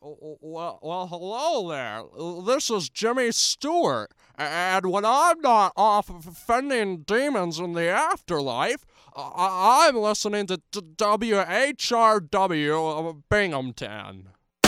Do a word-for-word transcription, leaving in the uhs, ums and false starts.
Well, well, hello there. This is Jimmy Stewart. And when I'm not off fending demons in the afterlife, I- I'm listening to W H R W Binghamton.